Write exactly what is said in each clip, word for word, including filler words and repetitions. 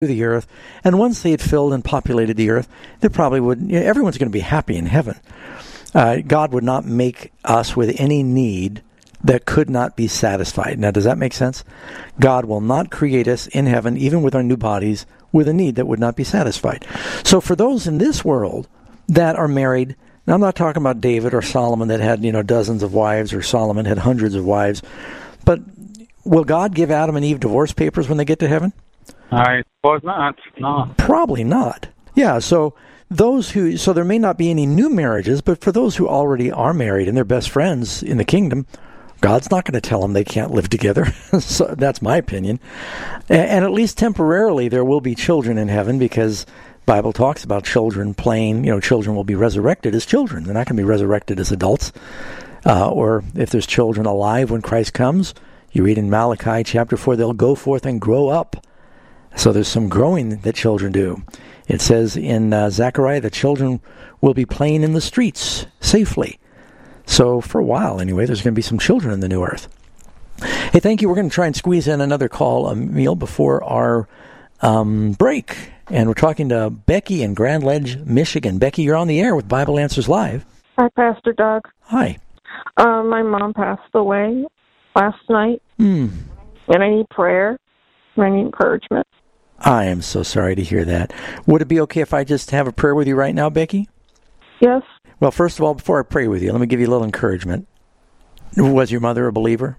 the earth, and once they had filled and populated the earth, they probably would, you know, everyone's going to be happy in heaven. Uh, God would not make us with any need that could not be satisfied. Now, does that make sense? God will not create us in heaven, even with our new bodies, with a need that would not be satisfied. So for those in this world that are married, now I'm not talking about David or Solomon that had, you know, dozens of wives, or Solomon had hundreds of wives, but will God give Adam and Eve divorce papers when they get to heaven? I suppose not, no. Probably not. Yeah, so those who, so there may not be any new marriages, but for those who already are married and they're best friends in the kingdom, God's not going to tell them they can't live together. So that's my opinion. And, and at least temporarily there will be children in heaven, because Bible talks about children playing, you know, children will be resurrected as children. They're not going to be resurrected as adults. Uh, or if there's children alive when Christ comes, you read in Malachi chapter four, they'll go forth and grow up. So there's some growing that children do. It says in uh, Zechariah that children will be playing in the streets safely. So for a while, anyway, there's going to be some children in the new earth. Hey, thank you. We're going to try and squeeze in another call, Emil, before our um, break. And we're talking to Becky in Grand Ledge, Michigan. Becky, you're on the air with Bible Answers Live. Hi, Pastor Doug. Hi. Uh, my mom passed away last night, mm. and I need prayer. I need encouragement. I am so sorry to hear that. Would it be okay if I just have a prayer with you right now, Becky? Yes. Well, first of all, before I pray with you, let me give you a little encouragement. Was your mother a believer?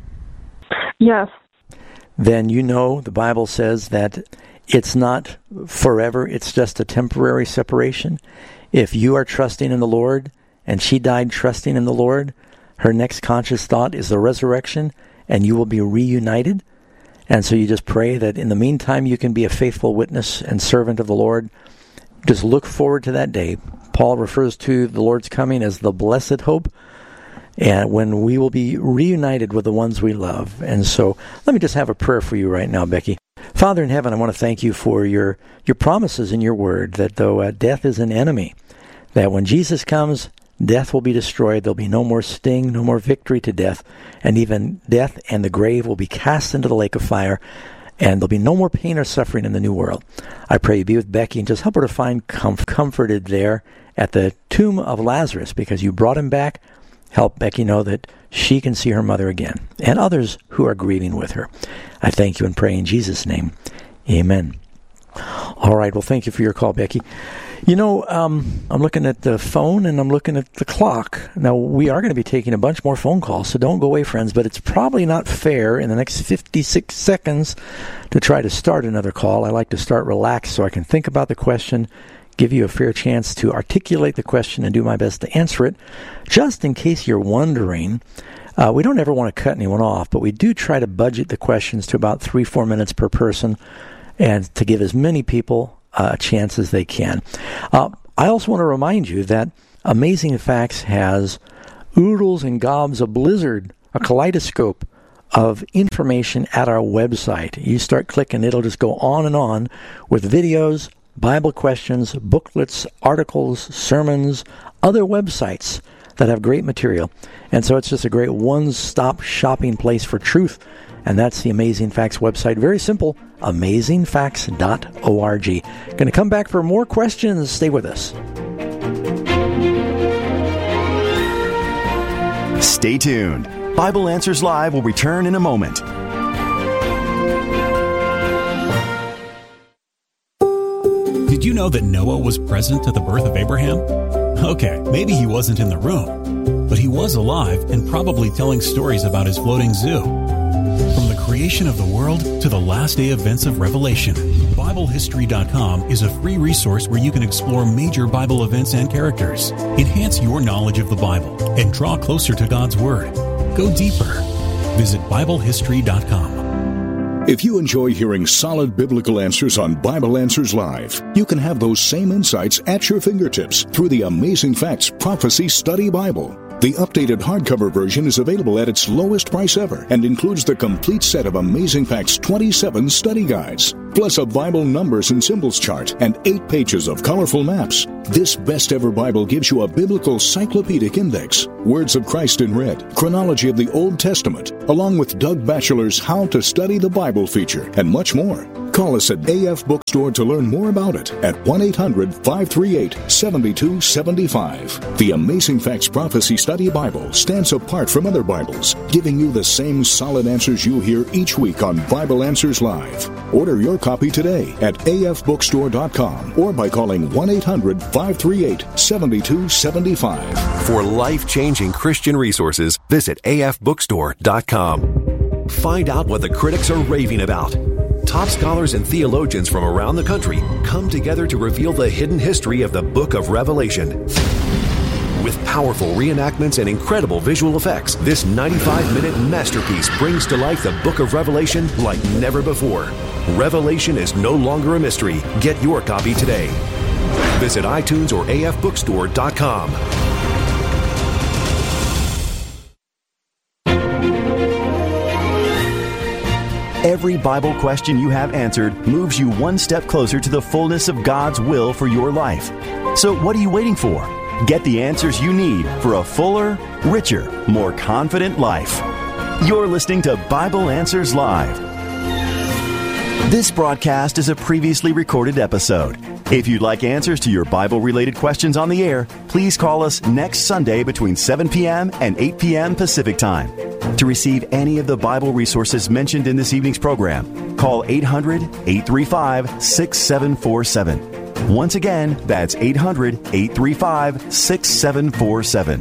Yes. Then you know the Bible says that it's not forever. It's just a temporary separation. If you are trusting in the Lord and she died trusting in the Lord, her next conscious thought is the resurrection, and you will be reunited. And so you just pray that in the meantime you can be a faithful witness and servant of the Lord. Just look forward to that day. Paul refers to the Lord's coming as the blessed hope, and when we will be reunited with the ones we love. And so let me just have a prayer for you right now, Becky. Father in heaven, I want to thank you for your, your promises in your word, that though uh, death is an enemy, that when Jesus comes, death will be destroyed. There'll be no more sting, no more victory to death, and even death and the grave will be cast into the lake of fire, and there'll be no more pain or suffering in the new world. I pray you be with Becky and just help her to find comf- comforted there at the tomb of Lazarus, because you brought him back. Help Becky know that she can see her mother again, and others who are grieving with her. I thank you and pray in Jesus' name. Amen. All right, well, thank you for your call, Becky. You know, um, I'm looking at the phone and I'm looking at the clock. Now, we are going to be taking a bunch more phone calls, so don't go away, friends, but it's probably not fair in the next fifty-six seconds to try to start another call. I like to start relaxed so I can think about the question, give you a fair chance to articulate the question, and do my best to answer it. Just in case you're wondering, uh, we don't ever want to cut anyone off, but we do try to budget the questions to about three, four minutes per person, and to give as many people uh, a chance as they can. Uh, I also want to remind you that Amazing Facts has oodles and gobs, a blizzard, a kaleidoscope of information at our website. You start clicking, it'll just go on and on with videos, Bible questions, booklets, articles, sermons, other websites that have great material. And so it's just a great one-stop shopping place for truth. And that's the Amazing Facts website. Very simple, amazing facts dot org. Going to come back for more questions. Stay with us. Stay tuned. Bible Answers Live will return in a moment. Did you know that Noah was present at the birth of Abraham? Okay, maybe he wasn't in the room, but he was alive and probably telling stories about his floating zoo. From the creation of the world to the last day events of Revelation, Bible History dot com is a free resource where you can explore major Bible events and characters, enhance your knowledge of the Bible, and draw closer to God's Word. Go deeper. Visit Bible History dot com. If you enjoy hearing solid biblical answers on Bible Answers Live, you can have those same insights at your fingertips through the Amazing Facts Prophecy Study Bible. The updated hardcover version is available at its lowest price ever and includes the complete set of Amazing Facts twenty-seven study guides, plus a Bible numbers and symbols chart and eight pages of colorful maps. This best-ever Bible gives you a biblical cyclopedic index, Words of Christ in red, chronology of the Old Testament, along with Doug Batchelor's How to Study the Bible feature, and much more. Call us at A F Bookstore to learn more about it at one eight hundred five three eight seven two seven five. The Amazing Facts Prophecy Study Bible stands apart from other Bibles, giving you the same solid answers you hear each week on Bible Answers Live. Order your copy today at A F bookstore dot com or by calling one eight hundred five three eight seven two seven five. For life-changing Christian resources, visit A F bookstore dot com. Find out what the critics are raving about. Top scholars and theologians from around the country come together to reveal the hidden history of the Book of Revelation. With powerful reenactments and incredible visual effects, this ninety-five minute masterpiece brings to life the Book of Revelation like never before. Revelation is no longer a mystery. Get your copy today. Visit iTunes or A F bookstore dot com. Every Bible question you have answered moves you one step closer to the fullness of God's will for your life. So what are you waiting for? Get the answers you need for a fuller, richer, more confident life. You're listening to Bible Answers Live. This broadcast is a previously recorded episode. If you'd like answers to your Bible-related questions on the air, please call us next Sunday between seven p.m. and eight p.m. Pacific Time. To receive any of the Bible resources mentioned in this evening's program, call eight hundred eight three five six seven four seven. Once again, that's eight hundred eight three five six seven four seven.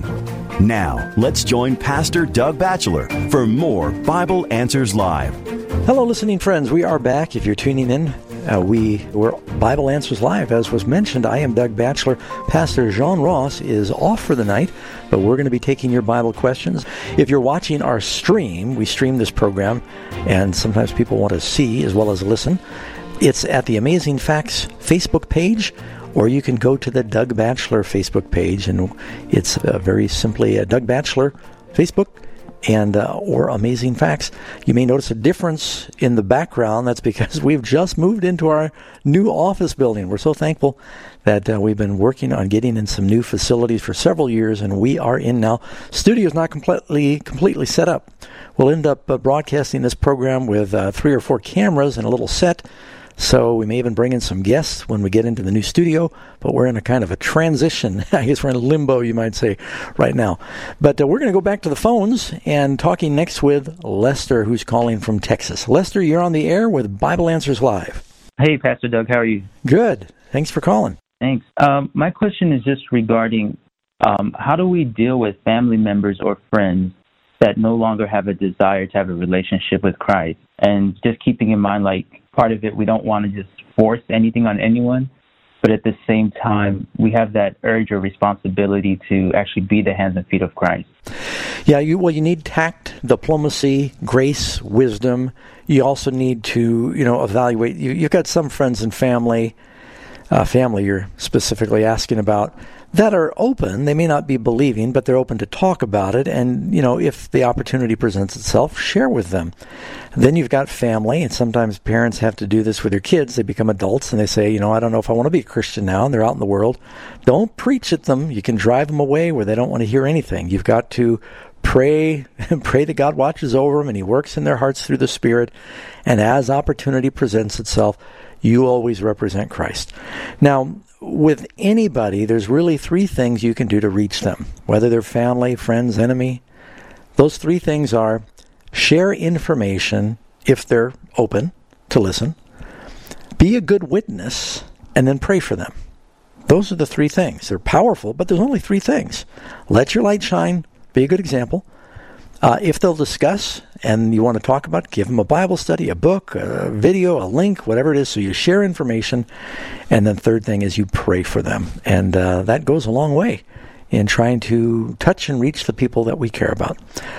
Now, let's join Pastor Doug Batchelor for more Bible Answers Live. Hello, listening friends. We are back. If you're tuning in, uh, we were Bible Answers Live. As was mentioned, I am Doug Batchelor. Pastor Jean Ross is off for the night, but we're going to be taking your Bible questions. If you're watching our stream, we stream this program, and sometimes people want to see as well as listen. It's at the Amazing Facts Facebook page, or you can go to the Doug Batchelor Facebook page, and it's uh, very simply uh, Doug Batchelor Facebook and uh, or Amazing Facts. You may notice a difference in the background. That's because we've just moved into our new office building. We're so thankful that uh, we've been working on getting in some new facilities for several years, and we are in now. Studio is not completely completely set up. We'll end up uh, broadcasting this program with uh, three or four cameras and a little set. So we may even bring in some guests when we get into the new studio, but we're in a kind of a transition. I guess we're in limbo, you might say, right now. But uh, we're going to go back to the phones and talking next with Lester, who's calling from Texas. Lester, you're on the air with Bible Answers Live. Hey, Pastor Doug, how are you? Good. Thanks for calling. Thanks. Um, my question is just regarding um, how do we deal with family members or friends that no longer have a desire to have a relationship with Christ? And just keeping in mind, like, part of it, we don't want to just force anything on anyone, but at the same time, we have that urge or responsibility to actually be the hands and feet of Christ. Yeah, you well, you need tact, diplomacy, grace, wisdom. You also need to, you know, evaluate. You, you've got some friends and family, uh, family you're specifically asking about, that are open. They may not be believing, but they're open to talk about it. And, you know, if the opportunity presents itself, share with them. Then you've got family, and sometimes parents have to do this with their kids. They become adults, and they say, you know, I don't know if I want to be a Christian now, and they're out in the world. Don't preach at them. You can drive them away where they don't want to hear anything. You've got to pray, pray that God watches over them, and He works in their hearts through the Spirit. And as opportunity presents itself, you always represent Christ. Now, with anybody, there's really three things you can do to reach them, whether they're family, friends, enemy. Those three things are share information if they're open to listen, be a good witness, and then pray for them. Those are the three things. They're powerful, but there's only three things. Let your light shine, be a good example. Uh, if they'll discuss and you want to talk about it, give them a Bible study, a book, a video, a link, whatever it is. So you share information. And then third thing is you pray for them. And uh, that goes a long way in trying to touch and reach the people that we care about.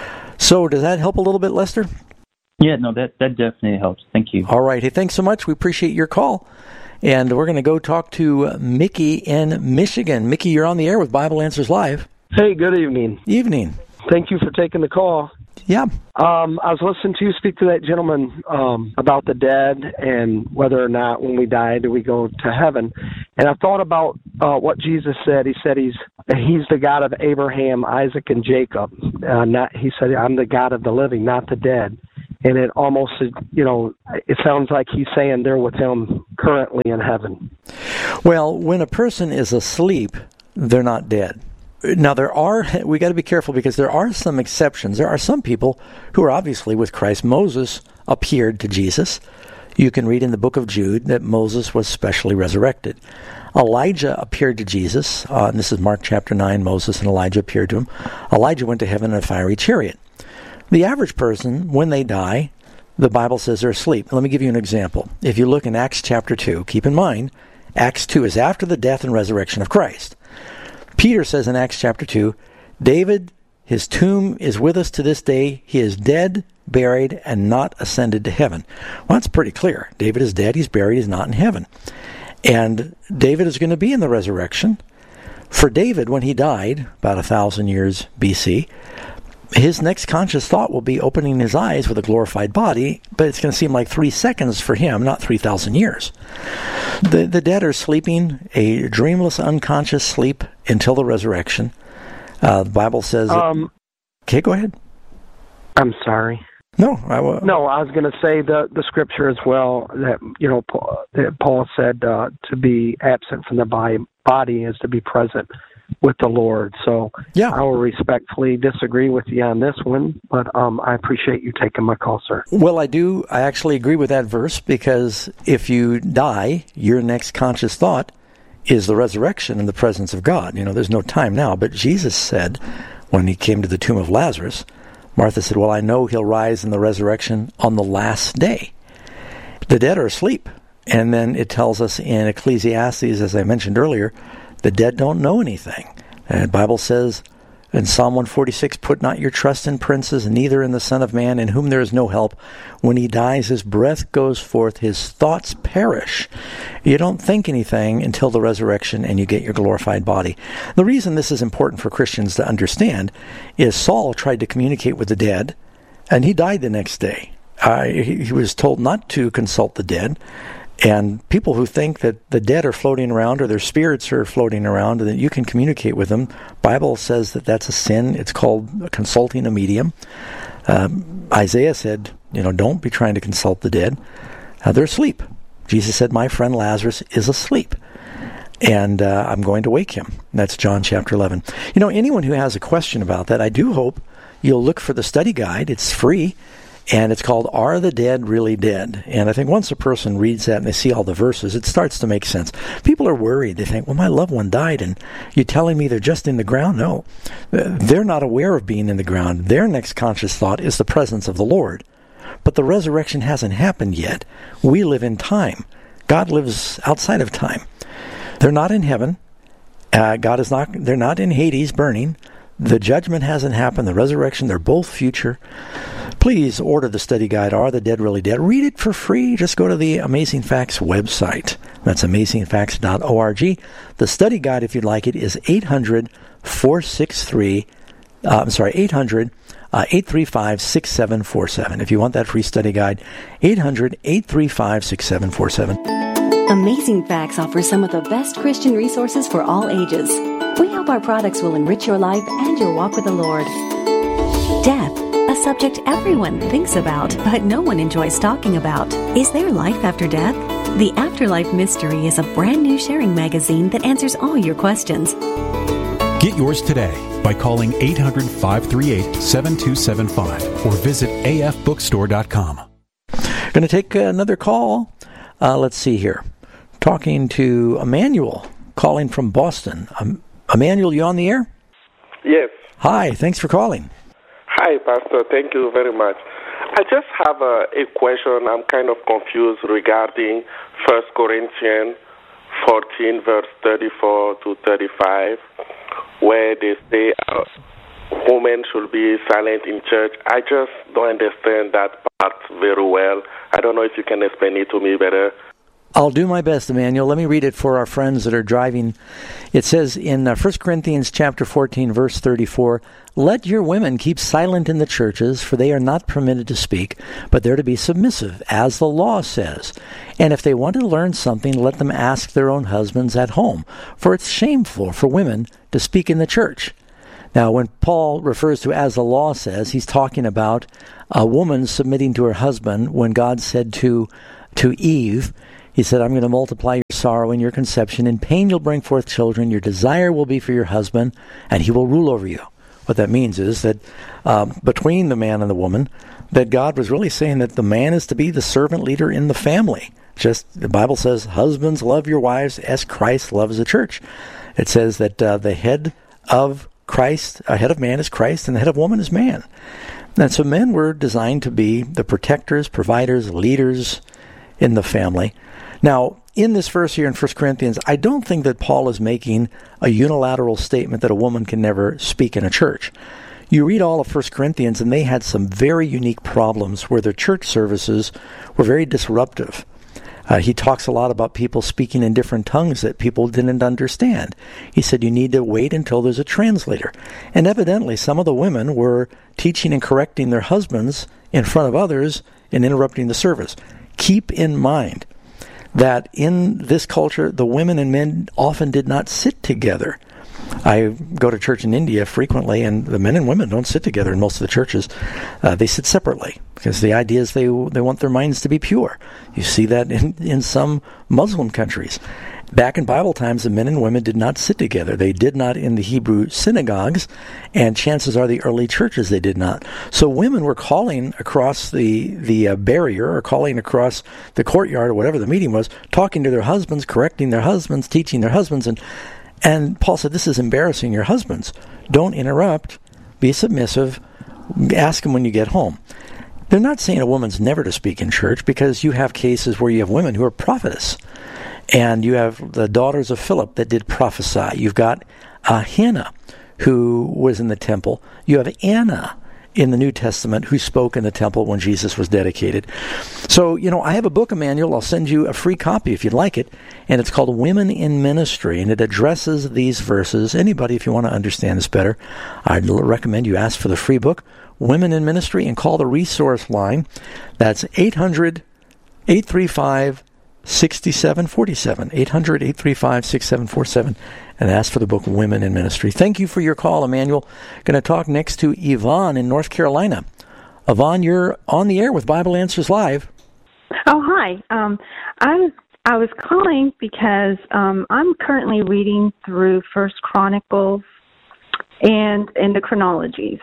So does that help a little bit, Lester? Yeah, no, that, that definitely helps. Thank you. All right. Hey, thanks so much. We appreciate your call. And we're going to go talk to Mickey in Michigan. Mickey, you're on the air with Bible Answers Live. Hey, good evening. Evening. Thank you for taking the call. Yeah. Um, I was listening to you speak to that gentleman um, about the dead and whether or not when we die do we go to heaven. And I thought about uh, what Jesus said. He said he's he's the God of Abraham, Isaac, and Jacob. Uh, not he said I'm the God of the living, not the dead. And it almost, you know, it sounds like he's saying they're with him currently in heaven. Well, when a person is asleep, they're not dead. Now, there are, we got to be careful because there are some exceptions. There are some people who are obviously with Christ. Moses appeared to Jesus. You can read in the book of Jude that Moses was specially resurrected. Elijah appeared to Jesus. Uh, and this is Mark chapter nine. Moses and Elijah appeared to him. Elijah went to heaven in a fiery chariot. The average person, when they die, the Bible says they're asleep. Let me give you an example. If you look in Acts chapter two, keep in mind, Acts two is after the death and resurrection of Christ. Peter says in Acts chapter two, David, his tomb is with us to this day. He is dead, buried, and not ascended to heaven. Well, that's pretty clear. David is dead, he's buried, he's not in heaven. And David is going to be in the resurrection. For David, when he died, about a thousand years B C, his next conscious thought will be opening his eyes with a glorified body, but it's going to seem like three seconds for him, not three thousand years. The, the dead are sleeping a dreamless, unconscious sleep until the resurrection. Uh, the Bible says... Um, that, okay, go ahead. I'm sorry. No, I will. No, I was going to say the the scripture as well that you know Paul, that Paul said uh, to be absent from the body, body is to be present with the Lord. So yeah. I will respectfully disagree with you on this one, but um, I appreciate you taking my call, sir. Well, I do. I actually agree with that verse because if you die, your next conscious thought is the resurrection in the presence of God. You know, there's no time now, but Jesus said when he came to the tomb of Lazarus, Martha said, well, I know he'll rise in the resurrection on the last day. The dead are asleep. And then it tells us in Ecclesiastes, as I mentioned earlier, the dead don't know anything. And the Bible says in Psalm one forty-six, put not your trust in princes, neither in the Son of Man, in whom there is no help. When he dies, his breath goes forth, his thoughts perish. You don't think anything until the resurrection and you get your glorified body. The reason this is important for Christians to understand is Saul tried to communicate with the dead, and he died the next day. Uh, he, he was told not to consult the dead. And people who think that the dead are floating around or their spirits are floating around and that you can communicate with them, Bible says that that's a sin. It's called consulting a medium. Um, Isaiah said, you know, don't be trying to consult the dead. Uh, they're asleep. Jesus said, my friend Lazarus is asleep. And uh, I'm going to wake him. That's John chapter eleven. You know, anyone who has a question about that, I do hope you'll look for the study guide. It's free. And it's called, Are the Dead Really Dead? And I think once a person reads that and they see all the verses, it starts to make sense. People are worried. They think, well, my loved one died, and you're telling me they're just in the ground? No. They're not aware of being in the ground. Their next conscious thought is the presence of the Lord. But the resurrection hasn't happened yet. We live in time. God lives outside of time. They're not in heaven. Uh, God is not. They're not in Hades burning. The judgment hasn't happened. The resurrection, they're both future. Please order the study guide, Are the Dead Really Dead? Read it for free. Just go to the Amazing Facts website. That's amazing facts dot org. The study guide, if you'd like it, is eight hundred, four six three, uh, I'm sorry, eight hundred, eight three five, six seven four seven. If you want that free study guide, eight hundred, eight three five, six seven four seven. Amazing Facts offers some of the best Christian resources for all ages. We hope our products will enrich your life and your walk with the Lord. Death, a subject everyone thinks about, but no one enjoys talking about. Is there life after death? The Afterlife Mystery is a brand new sharing magazine that answers all your questions. Get yours today by calling eight hundred, five three eight, seven two seven five or visit a f bookstore dot com. Going to take another call. Uh, let's see here. Talking to Emmanuel, calling from Boston. Um, Emmanuel, you on the air? Yes. Hi, thanks for calling. Hi, Pastor. Thank you very much. I just have a, a question. I'm kind of confused regarding First Corinthians fourteen, verse thirty-four to thirty-five, where they say uh, women should be silent in church. I just don't understand that part very well. I don't know if you can explain it to me better. I'll do my best, Emmanuel. Let me read it for our friends that are driving. It says in uh, First Corinthians chapter fourteen, verse thirty-four, let your women keep silent in the churches, for they are not permitted to speak, but they're to be submissive, as the law says. And if they want to learn something, let them ask their own husbands at home, for it's shameful for women to speak in the church. Now, when Paul refers to as the law says, he's talking about a woman submitting to her husband when God said to to Eve, he said, I'm going to multiply your sorrow and your conception. In pain you'll bring forth children. Your desire will be for your husband, and he will rule over you. What that means is that um, between the man and the woman, that God was really saying that the man is to be the servant leader in the family. Just the Bible says, husbands, love your wives as Christ loves the church. It says that uh, the head of Christ, a head of man is Christ, and the head of woman is man. And so men were designed to be the protectors, providers, leaders in the family. Now, in this verse here in First Corinthians, I don't think that Paul is making a unilateral statement that a woman can never speak in a church. You read all of First Corinthians, and they had some very unique problems where their church services were very disruptive. Uh, he talks a lot about people speaking in different tongues that people didn't understand. He said you need to wait until there's a translator. And evidently, some of the women were teaching and correcting their husbands in front of others and interrupting the service. Keep in mind that in this culture, the women and men often did not sit together. I go to church in India frequently, and the men and women don't sit together in most of the churches. Uh, they sit separately because the idea is they they want their minds to be pure. You see that in, in some Muslim countries. Back in Bible times, the men and women did not sit together. They did not in the Hebrew synagogues, and chances are the early churches they did not. So women were calling across the, the uh, barrier or calling across the courtyard or whatever the meeting was, talking to their husbands, correcting their husbands, teaching their husbands, and And Paul said, this is embarrassing your husbands. Don't interrupt. Be submissive. Ask them when you get home. They're not saying a woman's never to speak in church, because you have cases where you have women who are prophetess. And you have the daughters of Philip that did prophesy. You've got uh, Hannah, who was in the temple. You have Anna in the New Testament who spoke in the temple when Jesus was dedicated. So, you know, I have a book, Emmanuel. I'll send you a free copy if you'd like it. And it's called Women in Ministry, and it addresses these verses. Anybody, if you want to understand this better, I'd recommend you ask for the free book, Women in Ministry, and call the resource line. That's eight hundred, eight three five, six seven four seven, eight hundred, eight three five, six seven four seven, and ask for the book Women in Ministry. Thank you for your call, Emmanuel. Going to talk next to Yvonne in North Carolina. Yvonne, you're on the air with Bible Answers Live. Oh, hi. Um, I was I was calling because um, I'm currently reading through First Chronicles and in the chronologies.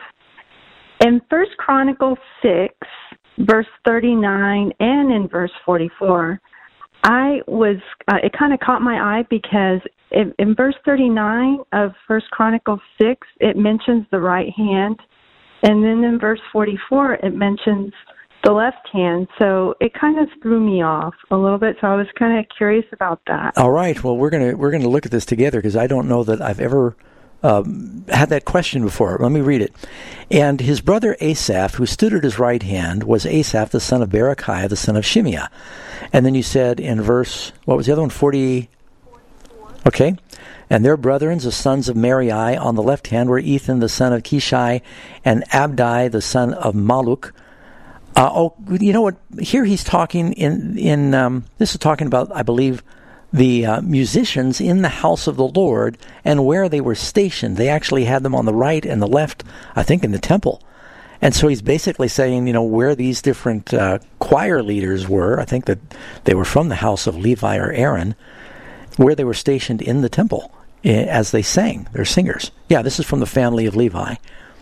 In First Chronicles six, verse thirty-nine, and in verse forty-four, I was, uh, it kind of caught my eye because in, in verse thirty-nine of First Chronicles six, it mentions the right hand. And then in verse forty-four, it mentions the left hand. So it kind of threw me off a little bit. So I was kind of curious about that. All right. Well, we're going to we're going to look at this together, because I don't know that I've ever um, had that question before. Let me read it. And his brother Asaph, who stood at his right hand, was Asaph, the son of Berechiah, the son of Shimeah. And then you said in verse, what was the other one? forty? Okay. And their brethren, the sons of Merari, on the left hand were Ethan, the son of Kishai, and Abdi, the son of Maluk. Uh, oh, you know what? Here he's talking in, in um, this is talking about, I believe, the uh, musicians in the house of the Lord and where they were stationed. They actually had them on the right and the left, I think, in the temple. And so he's basically saying, you know, where these different uh, choir leaders were. I think that they were from the house of Levi or Aaron, where they were stationed in the temple as they sang. They're singers. Yeah, this is from the family of Levi,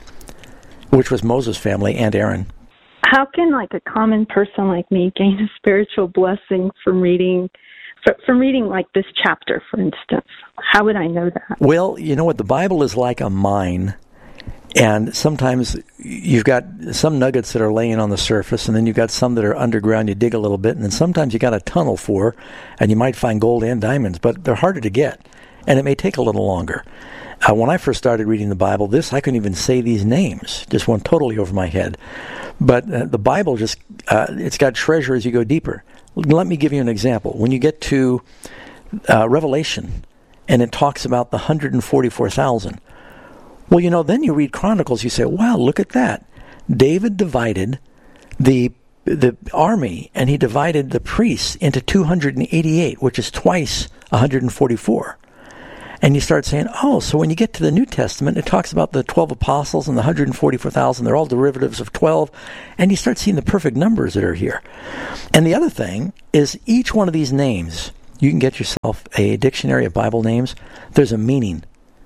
which was Moses' family and Aaron. How can, like, a common person like me gain a spiritual blessing from reading, from reading, like, this chapter, for instance? How would I know that? Well, you know what? The Bible is like a mine. And sometimes you've got some nuggets that are laying on the surface, and then you've got some that are underground. You dig a little bit, and then sometimes you got a tunnel for, and you might find gold and diamonds, but they're harder to get, and it may take a little longer. Uh, when I first started reading the Bible, this, I couldn't even say these names. Just went totally over my head. But uh, the Bible just, uh, it's got treasure as you go deeper. Let me give you an example. When you get to uh, Revelation, and it talks about the one hundred forty-four thousand, well, you know, then you read Chronicles, you say, wow, look at that. David divided the the army, and he divided the priests into two hundred eighty-eight, which is twice one hundred forty-four. And you start saying, oh, so when you get to the New Testament, it talks about the twelve apostles and the one hundred forty-four thousand. They're all derivatives of twelve. And you start seeing the perfect numbers that are here. And the other thing is each one of these names, you can get yourself a dictionary of Bible names. There's a meaning.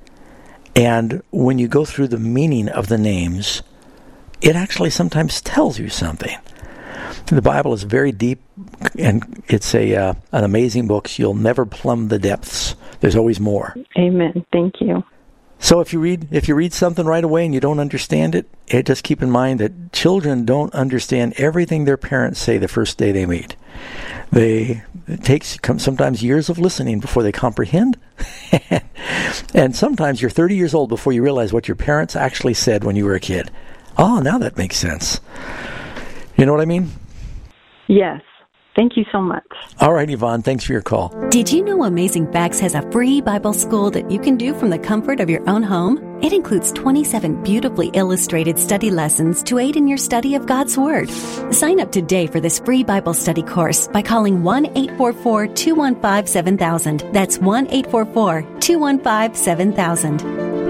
And when you go through the meaning of the names, it actually sometimes tells you something. The Bible is very deep, and it's a uh, an amazing book. You'll never plumb the depths. There's always more. Amen. Thank you. So if you read if you read something right away and you don't understand it, it just keep in mind that children don't understand everything their parents say the first day they meet. They it takes sometimes years of listening before they comprehend, and sometimes you're thirty years old before you realize what your parents actually said when you were a kid. Oh, now that makes sense. You know what I mean? Yes. Thank you so much. All right, Yvonne. Thanks for your call. Did you know Amazing Facts has a free Bible school that you can do from the comfort of your own home? It includes twenty-seven beautifully illustrated study lessons to aid in your study of God's Word. Sign up today for this free Bible study course by calling one eight four four, two one five, seven thousand. That's one eight four four, two one five, seven thousand.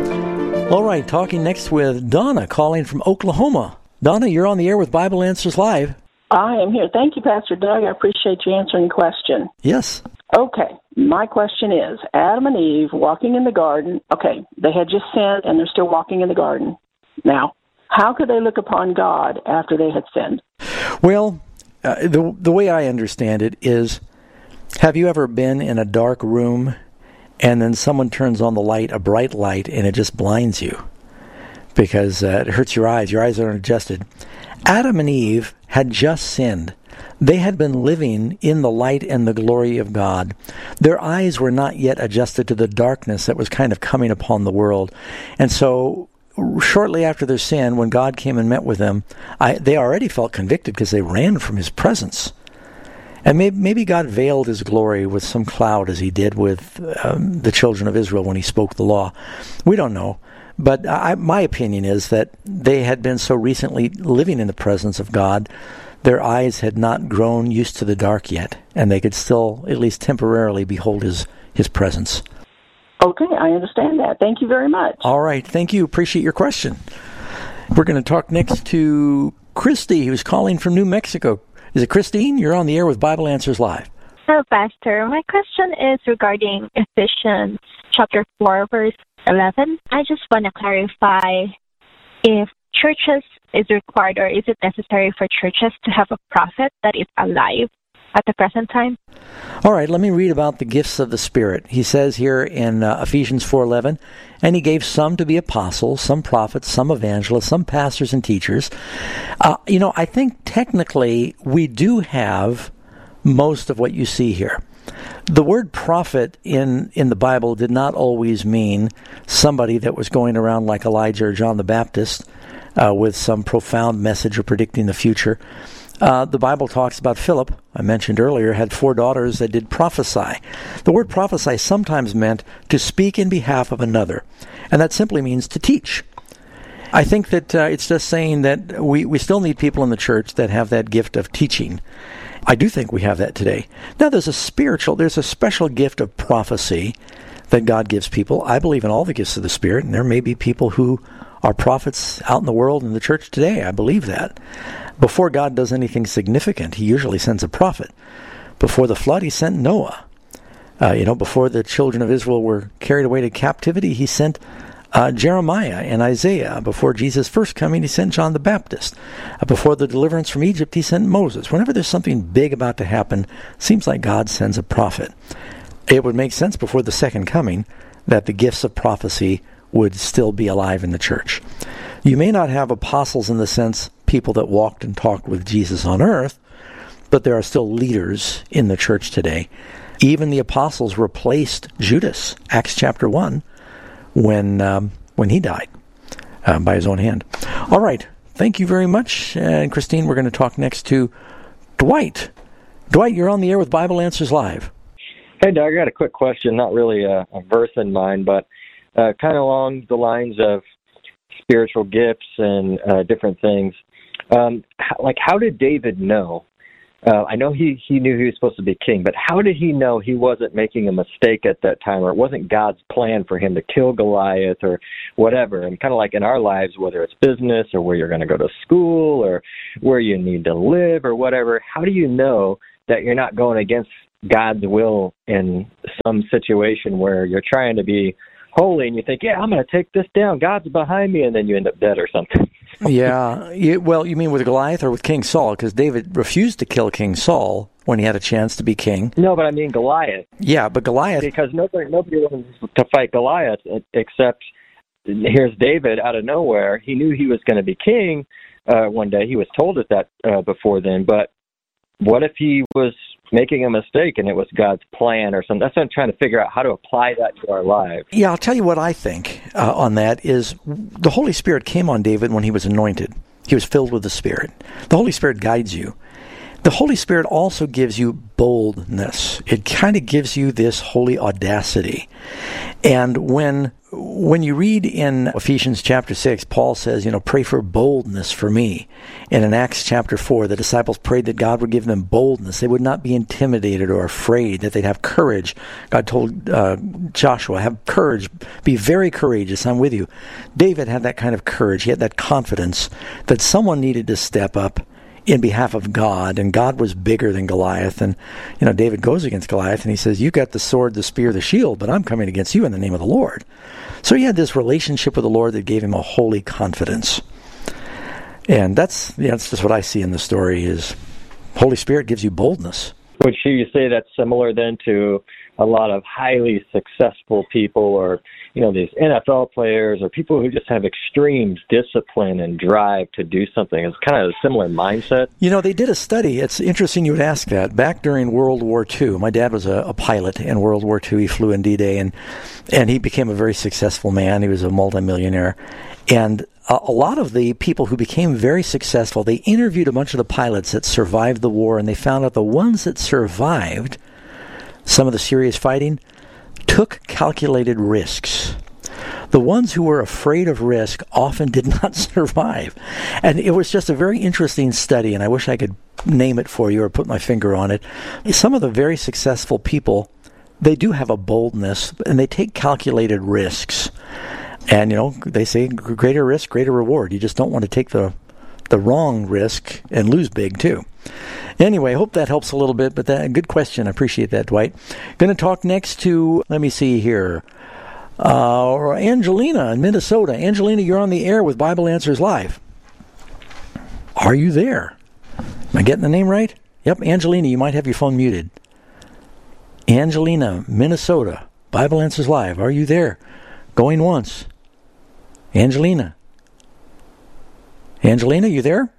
All right, talking next with Donna, calling from Oklahoma. Donna, you're on the air with Bible Answers Live. I am here. Thank you, Pastor Doug. I appreciate you answering the question. Yes. Okay. My question is, Adam and Eve walking in the garden, okay, they had just sinned and they're still walking in the garden. Now, how could they look upon God after they had sinned? Well, uh, the the way I understand it is, have you ever been in a dark room and then someone turns on the light, a bright light, and it just blinds you because uh, it hurts your eyes. Your eyes aren't adjusted. Adam and Eve had just sinned. They had been living in the light and the glory of God. Their eyes were not yet adjusted to the darkness that was kind of coming upon the world. And so shortly after their sin, when God came and met with them, I, they already felt convicted because they ran from his presence. And maybe, maybe God veiled his glory with some cloud as he did with um, the children of Israel when he spoke the law. We don't know. But I, my opinion is that they had been so recently living in the presence of God, their eyes had not grown used to the dark yet, and they could still, at least temporarily, behold his, his presence. Okay, I understand that. Thank you very much. All right, thank you. Appreciate your question. We're going to talk next to Christy, who's calling from New Mexico. Is it Christine? You're on the air with Bible Answers Live. Hello, Pastor. My question is regarding Ephesians chapter four, verse eleven. I just want to clarify if churches is required or is it necessary for churches to have a prophet that is alive at the present time? All right, let me read about the gifts of the Spirit. He says here in uh, Ephesians four eleven, and he gave some to be apostles, some prophets, some evangelists, some pastors and teachers. Uh, you know, I think technically we do have most of what you see here. The word prophet in, in the Bible did not always mean somebody that was going around like Elijah or John the Baptist uh, with some profound message or predicting the future. Uh, the Bible talks about Philip, I mentioned earlier, had four daughters that did prophesy. The word prophesy sometimes meant to speak in behalf of another, and that simply means to teach. I think that uh, it's just saying that we, we still need people in the church that have that gift of teaching. I do think we have that today. Now, there's a spiritual, there's a special gift of prophecy that God gives people. I believe in all the gifts of the Spirit, and there may be people who are prophets out in the world in the church today. I believe that. Before God does anything significant, he usually sends a prophet. Before the flood, he sent Noah. Uh, you know, before the children of Israel were carried away to captivity, he sent Uh, Jeremiah and Isaiah. Before Jesus' first coming, he sent John the Baptist. Uh, before the deliverance from Egypt, he sent Moses. Whenever there's something big about to happen, seems like God sends a prophet. It would make sense before the second coming that the gifts of prophecy would still be alive in the church. You may not have apostles in the sense people that walked and talked with Jesus on earth, but there are still leaders in the church today. Even the apostles replaced Judas, Acts chapter one, when um, when he died uh, by his own hand. All right. Thank you very much. And Christine, we're going to talk next to Dwight. Dwight, you're on the air with Bible Answers Live. Hey, Doug, I got a quick question, not really a, a verse in mind, but uh, kind of along the lines of spiritual gifts and uh, different things. Um, how, like, how did David know Uh, I know he, he knew he was supposed to be king, but how did he know he wasn't making a mistake at that time, or it wasn't God's plan for him to kill Goliath or whatever? And kind of like in our lives, whether it's business or where you're going to go to school or where you need to live or whatever, how do you know that you're not going against God's will in some situation where you're trying to be holy and you think, yeah, I'm going to take this down, God's behind me, and then you end up dead or something? yeah. You, well, you mean with Goliath or with King Saul? Because David refused to kill King Saul when he had a chance to be king. No, but I mean Goliath. Yeah, but Goliath... Because nobody, nobody wanted to fight Goliath except here's David out of nowhere. He knew he was going to be king uh, one day. He was told it that uh, before then, but what if he was making a mistake and it was God's plan or something? That's what I'm trying to figure out, how to apply that to our lives. Yeah, I'll tell you what I think uh, on that is the Holy Spirit came on David when he was anointed. He was filled with the Spirit. The Holy Spirit guides you. The Holy Spirit also gives you boldness. It kind of gives you this holy audacity. And when when you read in Ephesians chapter six, Paul says, you know, pray for boldness for me. And in Acts chapter four, the disciples prayed that God would give them boldness. They would not be intimidated or afraid, that they'd have courage. God told uh, Joshua, have courage, be very courageous, I'm with you. David had that kind of courage. He had that confidence that someone needed to step up in behalf of God, and God was bigger than Goliath. And, you know, David goes against Goliath, and he says, you got the sword, the spear, the shield, but I'm coming against you in the name of the Lord. So he had this relationship with the Lord that gave him a holy confidence. And that's, yeah, that's just what I see in the story is Holy Spirit gives you boldness. Would you say that's similar then to a lot of highly successful people, or, you know, these N F L players, or people who just have extreme discipline and drive to do something? It's kind of a similar mindset. You know, they did a study. It's interesting you would ask that. Back during World War Two, my dad was a, a pilot in World War Two. He flew in D-Day, and, and he became a very successful man. He was a multimillionaire. And a, a lot of the people who became very successful, they interviewed a bunch of the pilots that survived the war, and they found out the ones that survived some of the serious fighting took calculated risks. The ones who were afraid of risk often did not survive. And it was just a very interesting study, and I wish I could name it for you or put my finger on it. Some of the very successful people, they do have a boldness, and they take calculated risks. And, you know, they say greater risk, greater reward. You just don't want to take the the wrong risk and lose big, too. Anyway, I hope that helps a little bit, but that, good question. I appreciate that, Dwight. Going to talk next to, let me see here, uh, Angelina in Minnesota. Angelina, you're on the air with Bible Answers Live. Are you there? Am I getting the name right? Yep, Angelina, you might have your phone muted. Angelina, Minnesota, Bible Answers Live. Are you there? Going once. Angelina. Angelina, you there?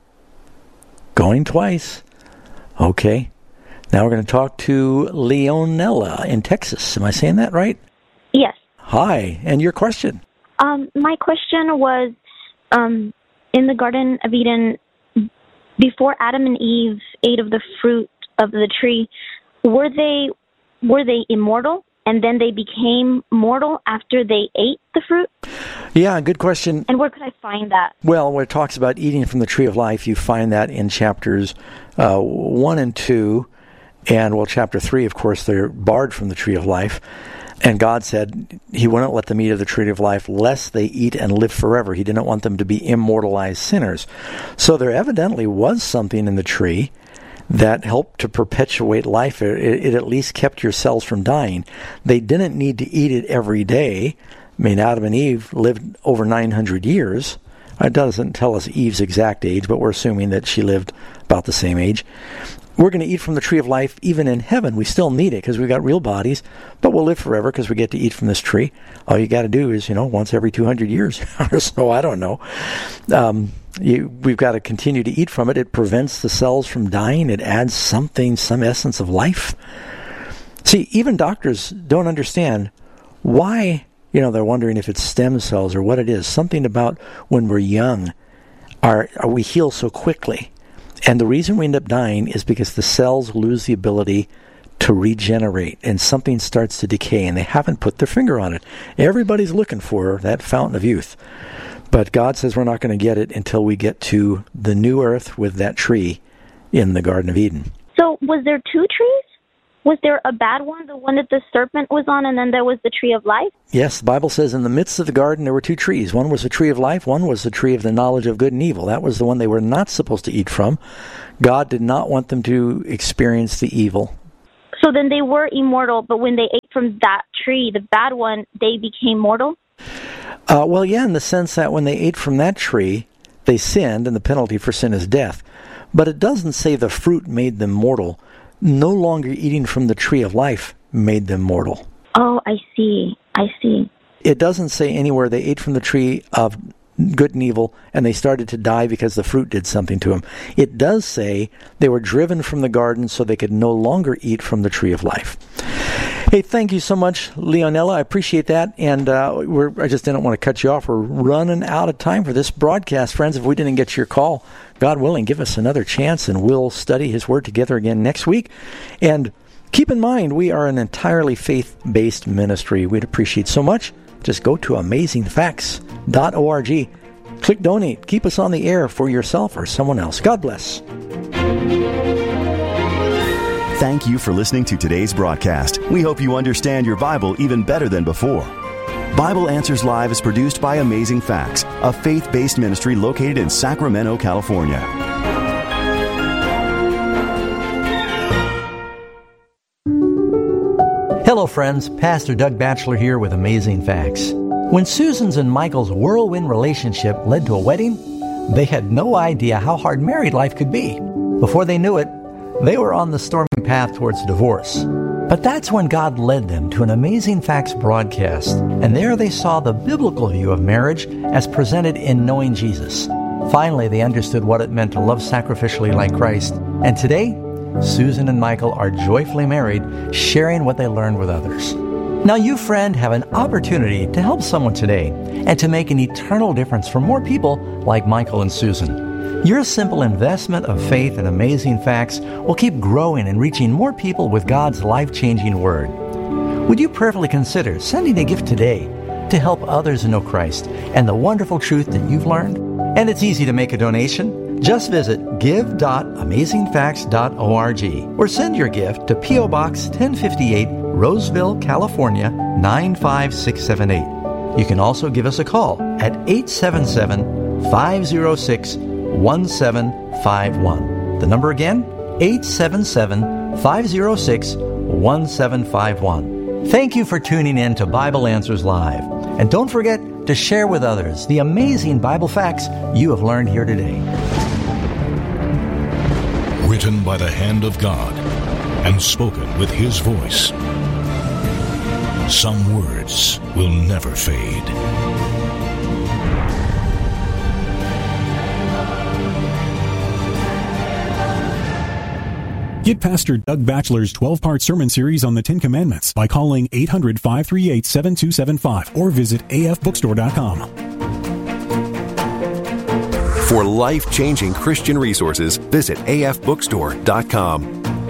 Going twice. Okay. Now we're going to talk to Leonella in Texas. Am I saying that right? Yes. Hi. And your question? Um, my question was, um, in the Garden of Eden, before Adam and Eve ate of the fruit of the tree, were they were they immortal? And then they became mortal after they ate the fruit? Yeah, good question. And where could I find that? Well, when it talks about eating from the tree of life, you find that in chapters uh, one and two. And, well, chapter three, of course, they're barred from the tree of life. And God said he wouldn't let them eat of the tree of life lest they eat and live forever. He didn't want them to be immortalized sinners. So there evidently was something in the tree that helped to perpetuate life. It, it at least kept your cells from dying. They didn't need to eat it every day. I mean, Adam and Eve lived over nine hundred years. It doesn't tell us Eve's exact age, but we're assuming that she lived about the same age. We're going to eat from the tree of life even in heaven. We still need it because we've got real bodies, but we'll live forever because we get to eat from this tree. All you got to do is, you know, once every two hundred years or so, I don't know. Um, you, we've got to continue to eat from it. It prevents the cells from dying. It adds something, some essence of life. See, even doctors don't understand why, you know, they're wondering if it's stem cells or what it is. Something about when we're young, are, are we heal so quickly. And the reason we end up dying is because the cells lose the ability to regenerate and something starts to decay, and they haven't put their finger on it. Everybody's looking for that fountain of youth. But God says we're not going to get it until we get to the new earth with that tree in the Garden of Eden. So was there two trees? Was there a bad one, the one that the serpent was on, and then there was the tree of life? Yes, the Bible says in the midst of the garden there were two trees. One was the tree of life, one was the tree of the knowledge of good and evil. That was the one they were not supposed to eat from. God did not want them to experience the evil. So then they were immortal, but when they ate from that tree, the bad one, they became mortal? Uh, well, yeah, in the sense that when they ate from that tree, they sinned, and the penalty for sin is death. But it doesn't say the fruit made them mortal. No longer eating from the tree of life made them mortal. Oh, I see. I see. It doesn't say anywhere they ate from the tree of good and evil and they started to die because the fruit did something to them. It does say they were driven from the garden so they could no longer eat from the tree of life. Hey, thank you so much, Leonella. I appreciate that. And uh, we're, I just didn't want to cut you off. We're running out of time for this broadcast. Friends, if we didn't get your call, God willing, give us another chance, and we'll study His Word together again next week. And keep in mind, we are an entirely faith-based ministry. We'd appreciate so much. Just go to amazing facts dot org. Click donate. Keep us on the air for yourself or someone else. God bless. Thank you for listening to today's broadcast. We hope you understand your Bible even better than before. Bible Answers Live is produced by Amazing Facts, a faith-based ministry located in Sacramento, California. Hello, friends. Pastor Doug Batchelor here with Amazing Facts. When Susan's and Michael's whirlwind relationship led to a wedding, they had no idea how hard married life could be. Before they knew it, they were on the stormy path towards divorce. But that's when God led them to an Amazing Facts broadcast, and there they saw the biblical view of marriage as presented in Knowing Jesus. Finally, they understood what it meant to love sacrificially like Christ, and today, Susan and Michael are joyfully married, sharing what they learned with others. Now you, friend, have an opportunity to help someone today and to make an eternal difference for more people like Michael and Susan. Your simple investment of faith in Amazing Facts will keep growing and reaching more people with God's life-changing Word. Would you prayerfully consider sending a gift today to help others know Christ and the wonderful truth that you've learned? And it's easy to make a donation. Just visit give dot amazing facts dot org or send your gift to P O Box ten fifty-eight, Roseville, California, nine five six seven eight. You can also give us a call at eight seven seven, five zero six, one seven five one. The number again, eight seven seven, five zero six, one seven five one. Thank you for tuning in to Bible Answers Live. And don't forget to share with others the amazing Bible facts you have learned here today. Written by the hand of God and spoken with His voice. Some words will never fade. Get Pastor Doug Batchelor's twelve-part sermon series on the Ten Commandments by calling eight hundred, five three eight, seven two seven five or visit A F bookstore dot com. For life-changing Christian resources, visit A F bookstore dot com.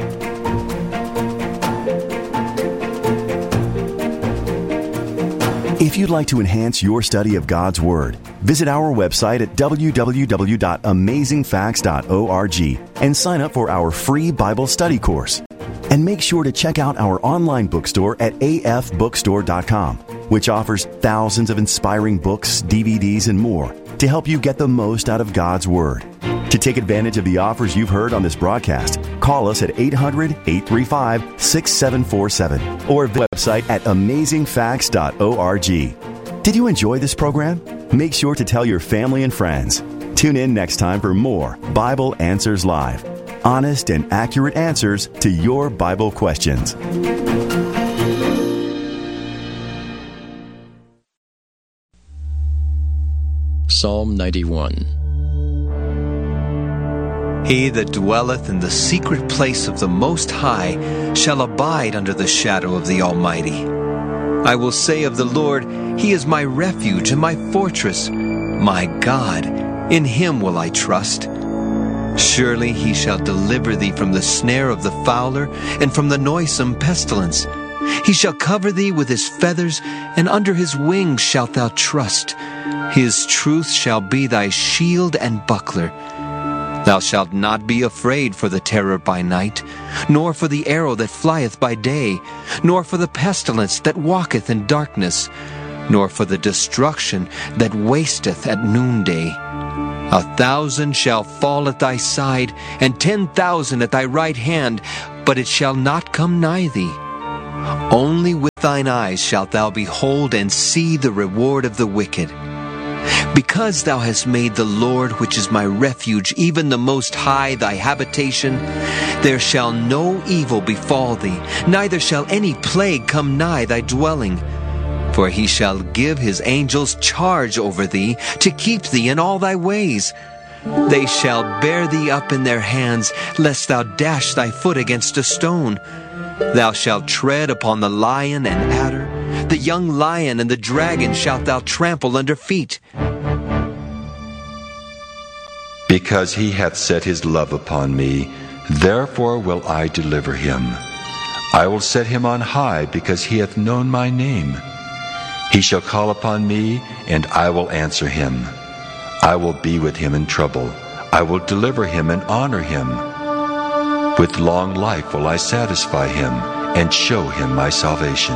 If you'd like to enhance your study of God's Word, visit our website at w w w dot amazing facts dot org and sign up for our free Bible study course. And make sure to check out our online bookstore at A F bookstore dot com, which offers thousands of inspiring books, D V Ds, and more to help you get the most out of God's Word. To take advantage of the offers you've heard on this broadcast, call us at eight hundred, eight three five, six seven four seven or visit our website at amazing facts dot org. Did you enjoy this program? Make sure to tell your family and friends. Tune in next time for more Bible Answers Live. Honest and accurate answers to your Bible questions. Psalm ninety-one. He that dwelleth in the secret place of the Most High shall abide under the shadow of the Almighty. I will say of the Lord, He is my refuge and my fortress, my God, in Him will I trust. Surely He shall deliver thee from the snare of the fowler and from the noisome pestilence. He shall cover thee with His feathers, and under His wings shalt thou trust. His truth shall be thy shield and buckler. Thou shalt not be afraid for the terror by night, nor for the arrow that flieth by day, nor for the pestilence that walketh in darkness, nor for the destruction that wasteth at noonday. A thousand shall fall at thy side, and ten thousand at thy right hand, but it shall not come nigh thee. Only with thine eyes shalt thou behold and see the reward of the wicked. Because thou hast made the Lord, which is my refuge, even the Most High, thy habitation, there shall no evil befall thee, neither shall any plague come nigh thy dwelling. For he shall give his angels charge over thee, to keep thee in all thy ways. They shall bear thee up in their hands, lest thou dash thy foot against a stone. Thou shalt tread upon the lion and adder, the young lion and the dragon shalt thou trample under feet. Because he hath set his love upon me, therefore will I deliver him. I will set him on high, because he hath known my name. He shall call upon me, and I will answer him. I will be with him in trouble. I will deliver him and honor him. With long life will I satisfy him, and show him my salvation.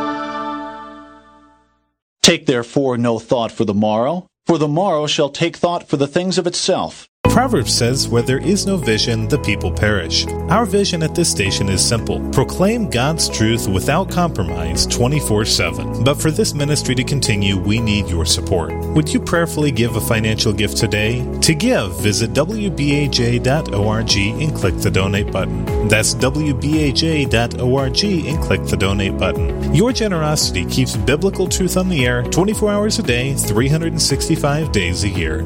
Take therefore no thought for the morrow, for the morrow shall take thought for the things of itself. Proverbs says, where there is no vision, the people perish. Our vision at this station is simple. Proclaim God's truth without compromise twenty-four seven. But for this ministry to continue, we need your support. Would you prayerfully give a financial gift today? To give, visit w b a j dot org and click the donate button. That's w b a j dot org and click the donate button. Your generosity keeps biblical truth on the air twenty-four hours a day, three hundred sixty-five days a year.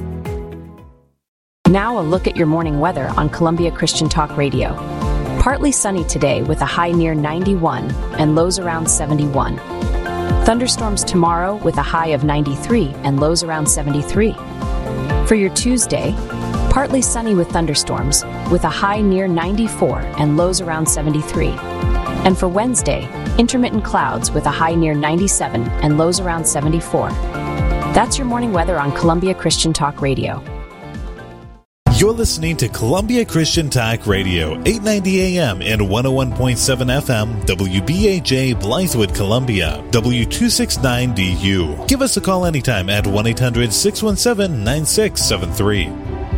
Now a look at your morning weather on Columbia Christian Talk Radio. Partly sunny today with a high near ninety-one and lows around seventy-one. Thunderstorms tomorrow with a high of ninety-three and lows around seventy-three. For your Tuesday, partly sunny with thunderstorms with a high near ninety-four and lows around seventy-three. And for Wednesday, intermittent clouds with a high near ninety-seven and lows around seventy-four. That's your morning weather on Columbia Christian Talk Radio. You're listening to Columbia Christian Talk Radio, eight ninety A M and one oh one point seven F M, W B A J, Blythewood, Columbia, W two sixty-nine D U. Give us a call anytime at one eight hundred six one seven nine six seven three.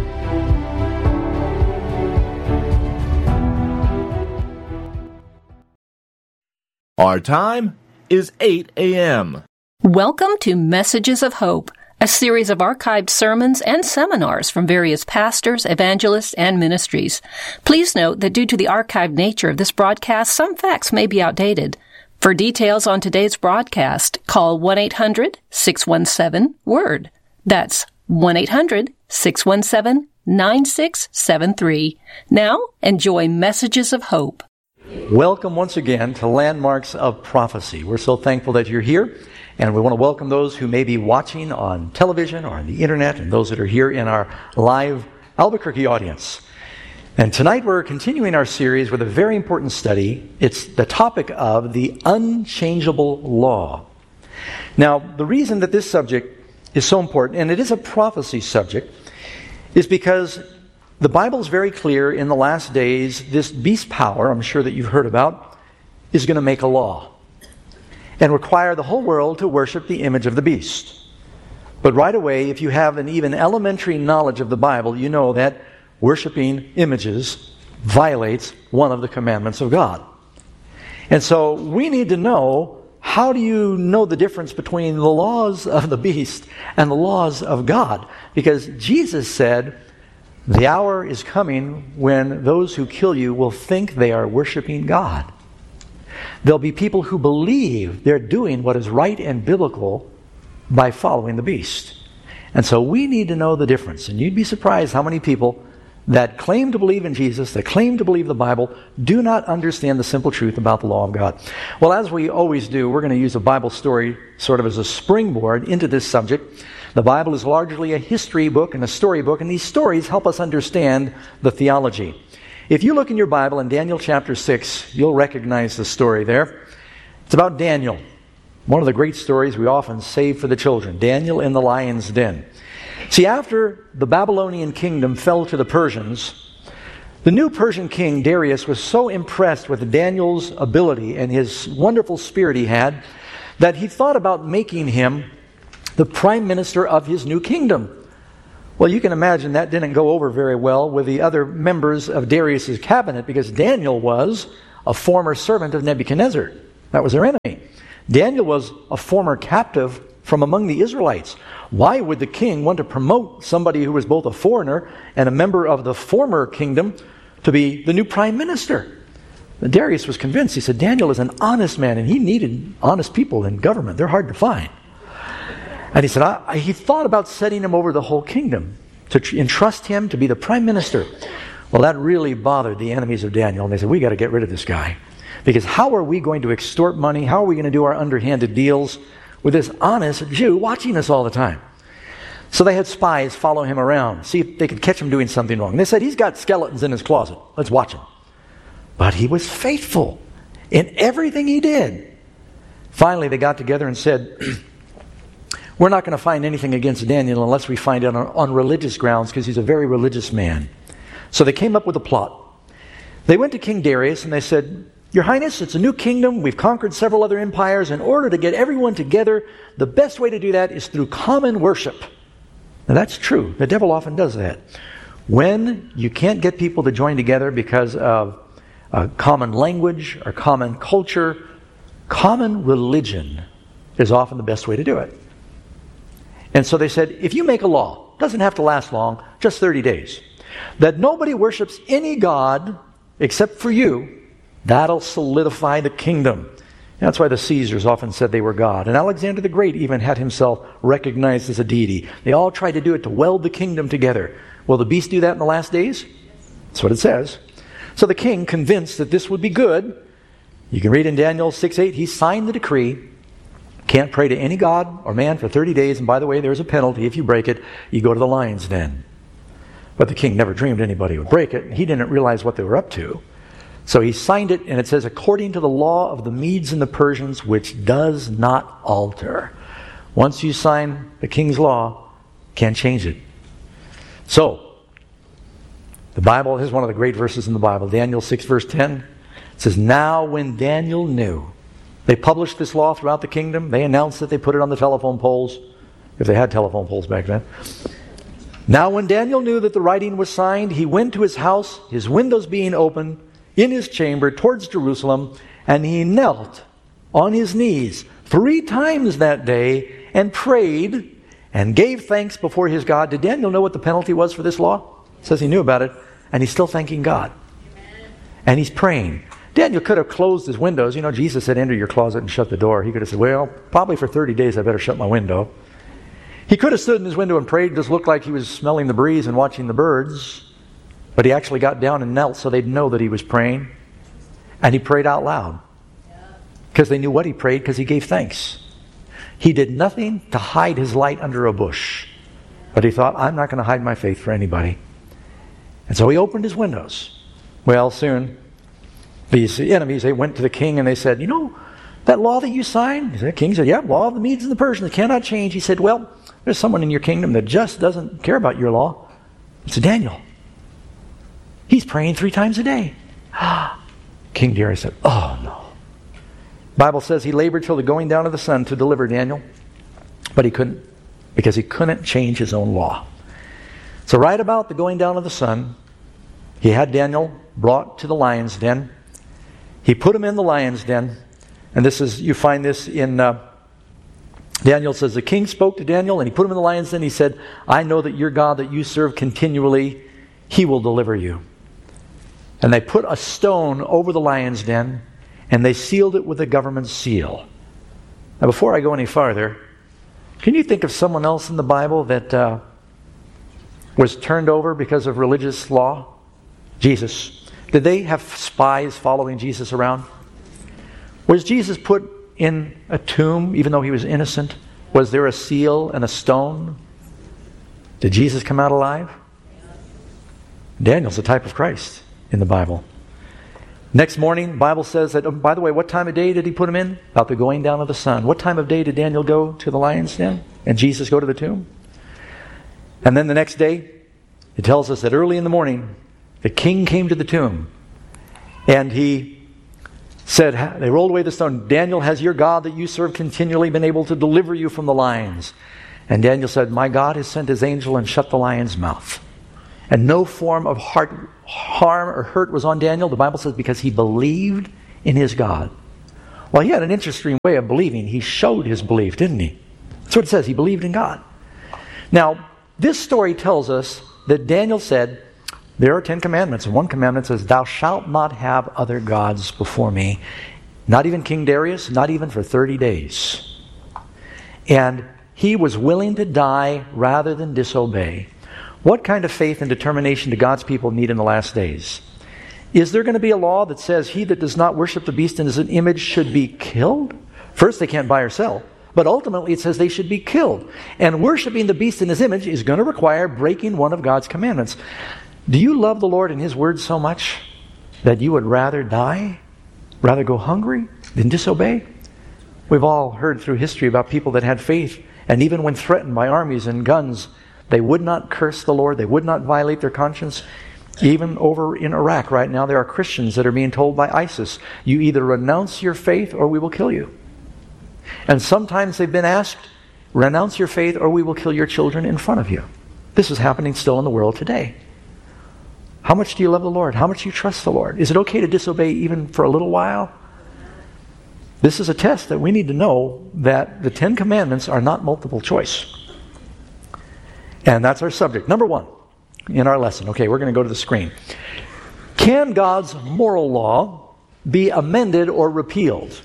Our time is eight A M Welcome to Messages of Hope, a series of archived sermons and seminars from various pastors, evangelists, and ministries. Please note that due to the archived nature of this broadcast, some facts may be outdated. For details on today's broadcast, call one eight hundred six one seven WORD. That's one eight hundred six one seven nine six seven three. Now, enjoy Messages of Hope. Welcome once again to Landmarks of Prophecy. We're so thankful that you're here. And we want to welcome those who may be watching on television or on the internet and those that are here in our live Albuquerque audience. And tonight we're continuing our series with a very important study. It's the topic of the unchangeable law. Now, the reason that this subject is so important, and it is a prophecy subject, is because the Bible is very clear in the last days, this beast power, I'm sure that you've heard about, is going to make a law and require the whole world to worship the image of the beast. But right away, if you have an even elementary knowledge of the Bible, you know that worshiping images violates one of the commandments of God. And so we need to know, how do you know the difference between the laws of the beast and the laws of God? Because Jesus said, the hour is coming when those who kill you will think they are worshiping God. There'll be people who believe they're doing what is right and biblical by following the beast. And so we need to know the difference. And you'd be surprised how many people that claim to believe in Jesus, that claim to believe the Bible, do not understand the simple truth about the law of God. Well, as we always do, we're going to use a Bible story sort of as a springboard into this subject. The Bible is largely a history book and a story book, and these stories help us understand the theology. If you look in your Bible in Daniel chapter six, you'll recognize the story there. It's about Daniel, one of the great stories we often save for the children, Daniel in the lion's den. See, after the Babylonian kingdom fell to the Persians, the new Persian king, Darius, was so impressed with Daniel's ability and his wonderful spirit he had that he thought about making him the prime minister of his new kingdom. Well, you can imagine that didn't go over very well with the other members of Darius's cabinet, because Daniel was a former servant of Nebuchadnezzar. That was their enemy. Daniel was a former captive from among the Israelites. Why would the king want to promote somebody who was both a foreigner and a member of the former kingdom to be the new prime minister? Darius was convinced. He said, Daniel is an honest man, and he needed honest people in government. They're hard to find. And he said, I, he thought about setting him over the whole kingdom, to tr- entrust him to be the prime minister. Well, that really bothered the enemies of Daniel, and they said, we got to get rid of this guy. Because how are we going to extort money? How are we going to do our underhanded deals with this honest Jew watching us all the time? So they had spies follow him around, see if they could catch him doing something wrong. They said, he's got skeletons in his closet. Let's watch him. But he was faithful in everything he did. Finally, they got together and said, we're not going to find anything against Daniel unless we find it on, on religious grounds, because he's a very religious man. So they came up with a plot. They went to King Darius and they said, Your Highness, it's a new kingdom. We've conquered several other empires. In order to get everyone together, the best way to do that is through common worship. Now that's true. The devil often does that. When you can't get people to join together because of a common language or common culture, common religion is often the best way to do it. And so they said, if you make a law, doesn't have to last long, just thirty days, that nobody worships any god except for you, that'll solidify the kingdom. That's why the Caesars often said they were God. And Alexander the Great even had himself recognized as a deity. They all tried to do it to weld the kingdom together. Will the beast do that in the last days? That's what it says. So the king, convinced that this would be good, you can read in Daniel six eight, he signed the decree. Can't pray to any god or man for thirty days. And by the way, there's a penalty. If you break it, you go to the lion's den. But the king never dreamed anybody would break it. He didn't realize what they were up to. So he signed it, and it says, according to the law of the Medes and the Persians, which does not alter. Once you sign the king's law, can't change it. So, the Bible is one of the great verses in the Bible. Daniel six verse ten. It says, now when Daniel knew. They published this law throughout the kingdom. They announced it. They put it on the telephone poles, if they had telephone poles back then. Now when Daniel knew that the writing was signed, he went to his house, his windows being open, in his chamber towards Jerusalem, and he knelt on his knees three times that day and prayed and gave thanks before his God. Did Daniel know what the penalty was for this law? It says he knew about it, and he's still thanking God. And he's praying. Daniel could have closed his windows. You know, Jesus said, enter your closet and shut the door. He could have said, well, probably for thirty days I better shut my window. He could have stood in his window and prayed, just looked like he was smelling the breeze and watching the birds. But he actually got down and knelt so they'd know that he was praying. And he prayed out loud. Because they knew what he prayed, because he gave thanks. He did nothing to hide his light under a bush. But he thought, I'm not going to hide my faith for anybody. And so he opened his windows. Well, soon, these enemies, they went to the king and they said, you know, that law that you signed? The king said, yeah, law of the Medes and the Persians, cannot change. He said, well, there's someone in your kingdom that just doesn't care about your law. It's Daniel. He's praying three times a day. King Darius said, oh no. The Bible says he labored till the going down of the sun to deliver Daniel. But he couldn't, because he couldn't change his own law. So right about the going down of the sun, he had Daniel brought to the lion's den. He put him in the lion's den. And this is, you find this in, uh, Daniel says, the king spoke to Daniel and he put him in the lion's den. He said, I know that your God that you serve continually, he will deliver you. And they put a stone over the lion's den and they sealed it with a government seal. Now before I go any farther, can you think of someone else in the Bible that uh, was turned over because of religious law? Jesus. Did they have spies following Jesus around? Was Jesus put in a tomb even though he was innocent? Was there a seal and a stone? Did Jesus come out alive? Daniel's a type of Christ in the Bible. Next morning, the Bible says that, oh, by the way, what time of day did he put him in? About the going down of the sun. What time of day did Daniel go to the lion's den and Jesus go to the tomb? And then the next day, it tells us that early in the morning, the king came to the tomb. And he said, they rolled away the stone. Daniel, has your God that you serve continually been able to deliver you from the lions? And Daniel said, my God has sent his angel and shut the lion's mouth. And no form of heart, harm or hurt was on Daniel. The Bible says because he believed in his God. Well, he had an interesting way of believing. He showed his belief, didn't he? That's what it says. He believed in God. Now, this story tells us that Daniel said, there are Ten Commandments. And one commandment says, thou shalt not have other gods before me. Not even King Darius, not even for thirty days. And he was willing to die rather than disobey. What kind of faith and determination do God's people need in the last days? Is there going to be a law that says he that does not worship the beast in his image should be killed? First, they can't buy or sell. But ultimately it says they should be killed. And worshiping the beast in his image is going to require breaking one of God's commandments. Do you love the Lord and his word so much that you would rather die, rather go hungry than disobey? We've all heard through history about people that had faith, and even when threatened by armies and guns, they would not curse the Lord. They would not violate their conscience. Even over in Iraq right now, there are Christians that are being told by ISIS, you either renounce your faith or we will kill you. And sometimes they've been asked, renounce your faith or we will kill your children in front of you. This is happening still in the world today. How much do you love the Lord? How much do you trust the Lord? Is it okay to disobey even for a little while? This is a test that we need to know that the Ten Commandments are not multiple choice. And that's our subject. Number one in our lesson. Okay, we're going to go to the screen. Can God's moral law be amended or repealed?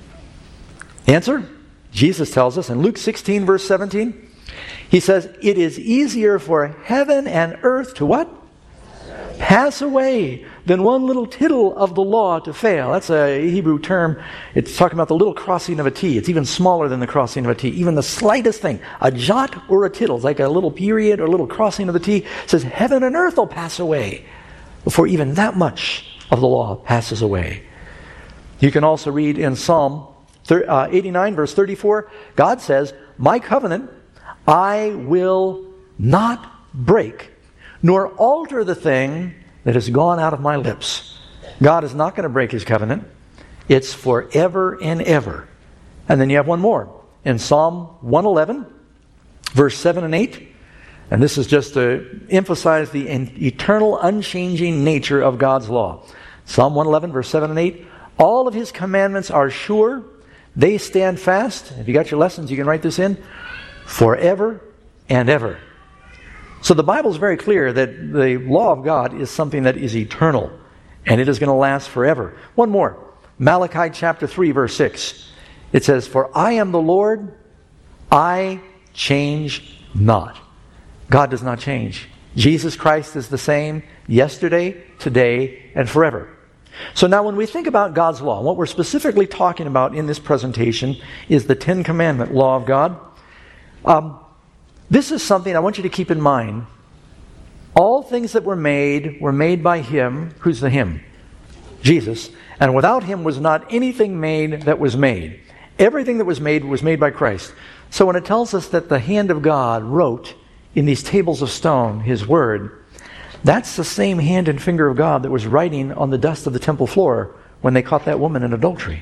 Answer, Jesus tells us in Luke sixteen, verse seventeen. He says, it is easier for heaven and earth to what? Pass away than one little tittle of the law to fail. That's a Hebrew term. It's talking about the little crossing of a T. It's even smaller than the crossing of a T. Even the slightest thing, a jot or a tittle, it's like a little period or a little crossing of the T, says heaven and earth will pass away before even that much of the law passes away. You can also read in Psalm eighty-nine, verse thirty-four, God says, my covenant I will not break, nor alter the thing that has gone out of my lips. God is not going to break his covenant. It's forever and ever. And then you have one more. In Psalm one eleven, verse seven and eight, and this is just to emphasize the eternal, unchanging nature of God's law. Psalm one eleven, verse seven and eight, all of his commandments are sure. They stand fast. If you got your lessons, you can write this in. Forever and ever. So the Bible is very clear that the law of God is something that is eternal, and it is going to last forever. One more. Malachi chapter three, verse six. It says, for I am the Lord, I change not. God does not change. Jesus Christ is the same yesterday, today, and forever. So now when we think about God's law, what we're specifically talking about in this presentation is the Ten Commandment law of God. Um, This is something I want you to keep in mind. All things that were made were made by him. Who's the him? Jesus. And without him was not anything made that was made. Everything that was made was made by Christ. So when it tells us that the hand of God wrote in these tables of stone his word, that's the same hand and finger of God that was writing on the dust of the temple floor when they caught that woman in adultery.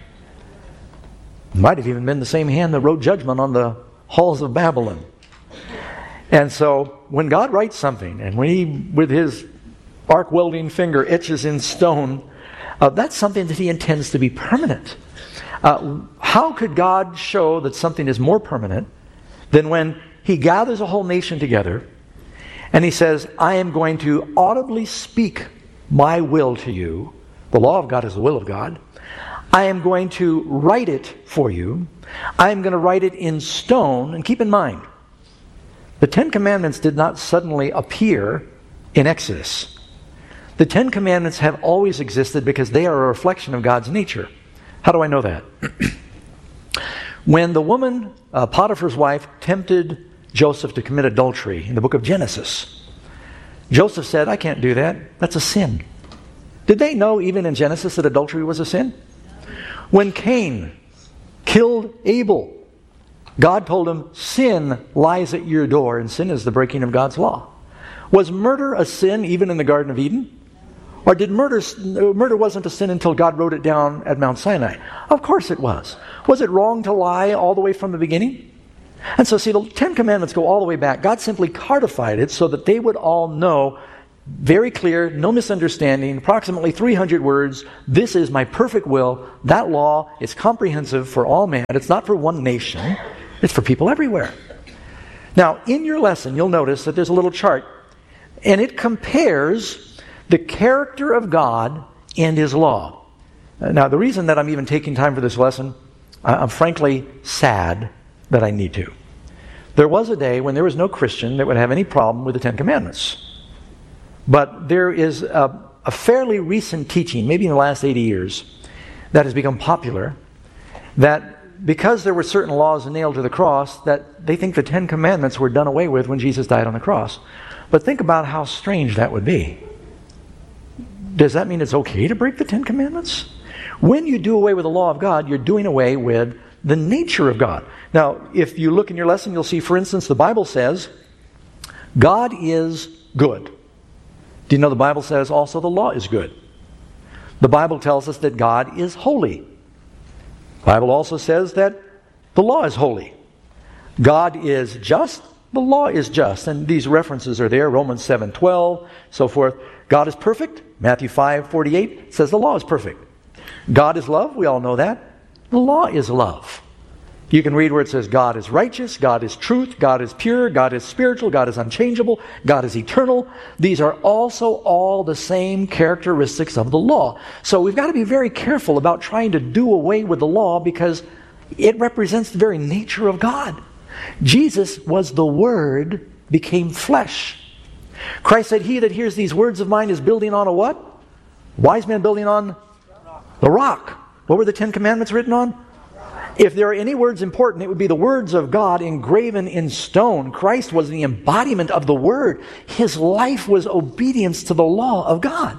It might have even been the same hand that wrote judgment on the halls of Babylon. And so when God writes something, and when he, with his arc welding finger, etches in stone, uh, that's something that he intends to be permanent. Uh, how could God show that something is more permanent than when he gathers a whole nation together and he says, I am going to audibly speak my will to you. The law of God is the will of God. I am going to write it for you. I am going to write it in stone. And keep in mind, the Ten Commandments did not suddenly appear in Exodus. The Ten Commandments have always existed because they are a reflection of God's nature. How do I know that? When the woman, uh, Potiphar's wife, tempted Joseph to commit adultery in the book of Genesis, Joseph said, I can't do that. That's a sin. Did they know even in Genesis that adultery was a sin? When Cain killed Abel, God told him, sin lies at your door, and sin is the breaking of God's law. Was murder a sin even in the Garden of Eden? Or did murder, murder wasn't a sin until God wrote it down at Mount Sinai? Of course it was. Was it wrong to lie all the way from the beginning? And so see, the Ten Commandments go all the way back. God simply codified it so that they would all know, very clear, no misunderstanding, approximately three hundred words, this is my perfect will. That law is comprehensive for all man. It's not for one nation. It's for people everywhere. Now, in your lesson, you'll notice that there's a little chart, and it compares the character of God and His law. Now, the reason that I'm even taking time for this lesson, I'm frankly sad that I need to. There was a day when there was no Christian that would have any problem with the Ten Commandments. But there is a, a fairly recent teaching, maybe in the last eighty years, that has become popular, that because there were certain laws nailed to the cross, that they think the Ten Commandments were done away with when Jesus died on the cross. But think about how strange that would be. Does that mean it's okay to break the Ten Commandments? When you do away with the law of God, you're doing away with the nature of God. Now, if you look in your lesson, you'll see, for instance, the Bible says, God is good. Do you know the Bible says also the law is good? The Bible tells us that God is holy. The Bible also says that the law is holy. God is just, the law is just. And these references are there, Romans seven twelve, so forth. God is perfect. Matthew five forty-eight says the law is perfect. God is love. We all know that. The law is love. You can read where it says God is righteous, God is truth, God is pure, God is spiritual, God is unchangeable, God is eternal. These are also all the same characteristics of the law. So we've got to be very careful about trying to do away with the law because it represents the very nature of God. Jesus was the Word became flesh. Christ said, he that hears these words of mine is building on a what? Wise man building on the rock. What were the Ten Commandments written on? If there are any words important, it would be the words of God engraven in stone. Christ was the embodiment of the Word. His life was obedience to the law of God.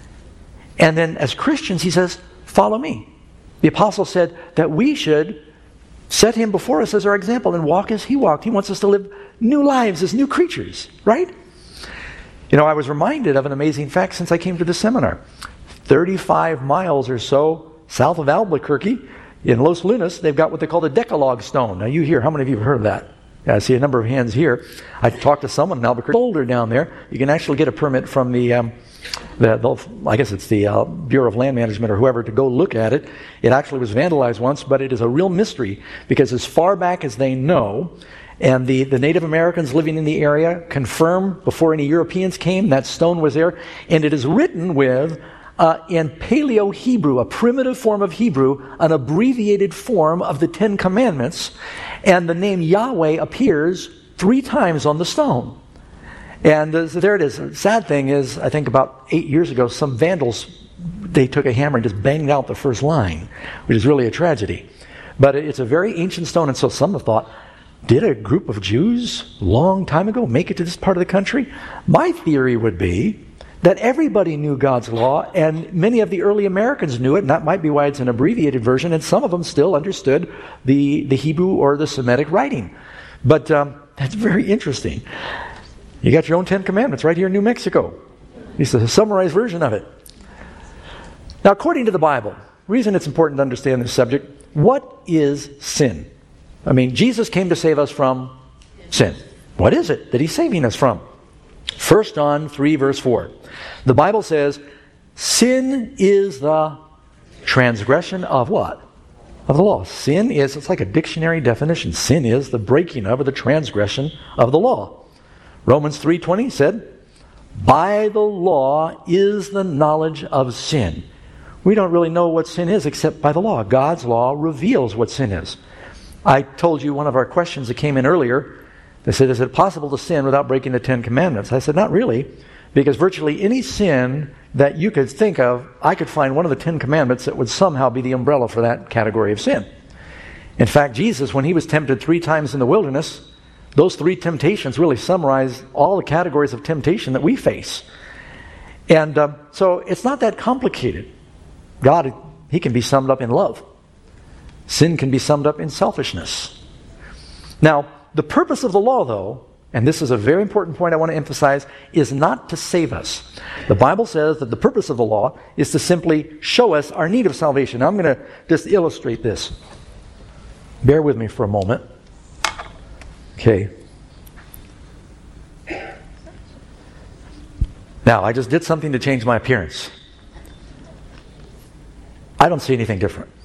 And then as Christians, he says, follow me. The apostle said that we should set him before us as our example and walk as he walked. He wants us to live new lives as new creatures, right? You know, I was reminded of an amazing fact since I came to this seminar. thirty-five miles or so south of Albuquerque, in Los Lunas, they've got what they call the Decalogue Stone. Now you hear, how many of you have heard of that? Yeah, I see a number of hands here. I talked to someone in Albuquerque. Boulder down there. You can actually get a permit from the, um, the, the I guess it's the uh, Bureau of Land Management or whoever to go look at it. It actually was vandalized once, but it is a real mystery because as far back as they know, and the, the Native Americans living in the area confirm before any Europeans came, that stone was there, and it is written with Uh, in Paleo-Hebrew, a primitive form of Hebrew, an abbreviated form of the Ten Commandments, and the name Yahweh appears three times on the stone. And uh, so there it is. The sad thing is, I think about eight years ago, some vandals, they took a hammer and just banged out the first line, which is really a tragedy. But it's a very ancient stone, and so some have thought, did a group of Jews long time ago make it to this part of the country? My theory would be that everybody knew God's law, and many of the early Americans knew it, and that might be why it's an abbreviated version, and some of them still understood the, the Hebrew or the Semitic writing. But um, that's very interesting. You got your own Ten Commandments right here in New Mexico. It's a summarized version of it. Now, according to the Bible, the reason it's important to understand this subject, what is sin? I mean, Jesus came to save us from sin. What is it that He's saving us from? First John three, verse four. The Bible says, sin is the transgression of what? Of the law. Sin is, it's like a dictionary definition. Sin is the breaking of or the transgression of the law. Romans three twenty said, by the law is the knowledge of sin. We don't really know what sin is except by the law. God's law reveals what sin is. I told you one of our questions that came in earlier. They said, is it possible to sin without breaking the Ten Commandments? I said, not really, because virtually any sin that you could think of, I could find one of the Ten Commandments that would somehow be the umbrella for that category of sin. In fact, Jesus, when He was tempted three times in the wilderness, those three temptations really summarize all the categories of temptation that we face. And um, so it's not that complicated. God, He can be summed up in love. Sin can be summed up in selfishness. Now, the purpose of the law, though, and this is a very important point I want to emphasize, is not to save us. The Bible says that the purpose of the law is to simply show us our need of salvation. Now, I'm going to just illustrate this. Bear with me for a moment. Okay. Now, I just did something to change my appearance. I don't see anything different.